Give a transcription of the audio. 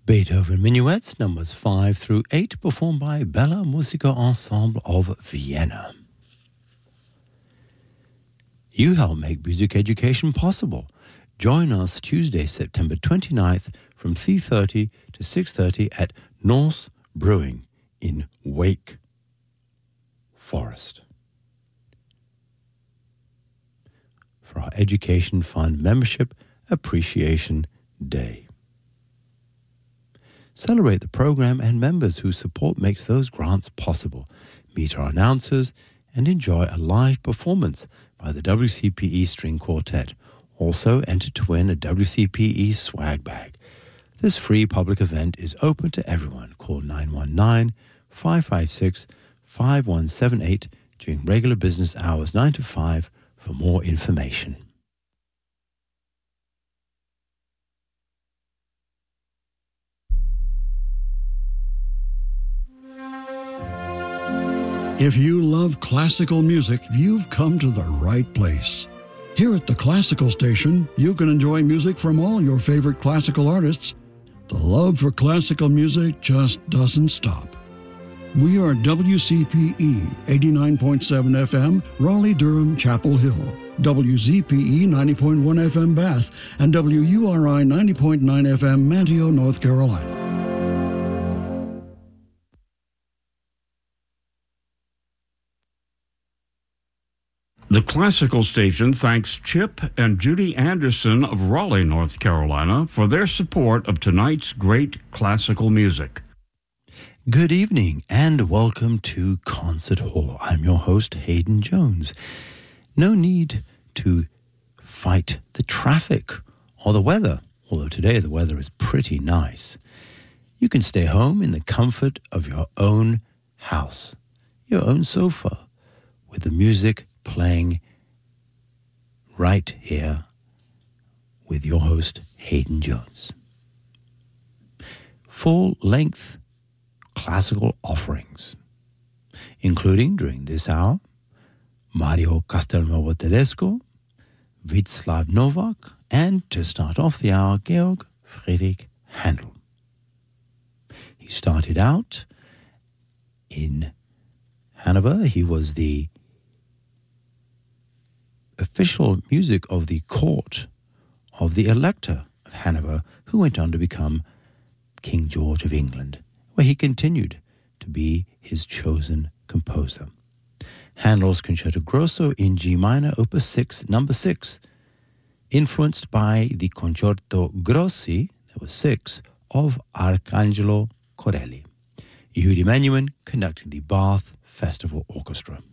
Beethoven Minuets, numbers 5 through 8, performed by Bella Musica Ensemble of Vienna. You help make music education possible. Join us Tuesday, September 29th from 3:30 to 6:30 at North Brewing in Wake Forest for our Education Fund Membership Appreciation Day. Celebrate the program and members whose support makes those grants possible. Meet our announcers and enjoy a live performance by the WCPE String Quartet. Also enter to win a WCPE swag bag. This free public event is open to everyone. Call 919-556-5178 during regular business hours 9 to 5 for more information. If you love classical music, you've come to the right place. Here at the Classical Station, you can enjoy music from all your favorite classical artists. The love for classical music just doesn't stop. We are WCPE 89.7 FM, Raleigh-Durham, Chapel Hill, WZPE 90.1 FM, Bath, and WURI 90.9 FM, Manteo, North Carolina. The Classical Station thanks Chip and Judy Anderson of Raleigh, North Carolina, for their support of tonight's great classical music. Good evening and welcome to Concert Hall. I'm your host, Hayden Jones. No need to fight the traffic or the weather, although today the weather is pretty nice. You can stay home in the comfort of your own house, your own sofa, with the music playing right here with your host, Hayden Jones. Full-length classical offerings, including, during this hour, Mario Castelnuovo Tedesco, Václav Novak, and, to start off the hour, Georg Friedrich Händel. He started out in Hanover. He was the official music of the court of the Elector of Hanover, who went on to become King George of England, where he continued to be his chosen composer. Handel's Concerto Grosso in G minor, Opus 6, number 6, influenced by the Concerto Grossi, there were 6, of Arcangelo Corelli. Yehudi Menuhin conducting the Bath Festival Orchestra.